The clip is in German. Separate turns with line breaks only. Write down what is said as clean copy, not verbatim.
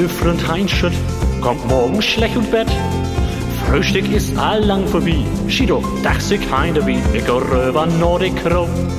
mein Freund Heinschütt kommt morgen schlecht und Bett. Frühstück ist allang vorbei. Schied doch, dach sich heim wie, ich geh rüber Nordic Krow.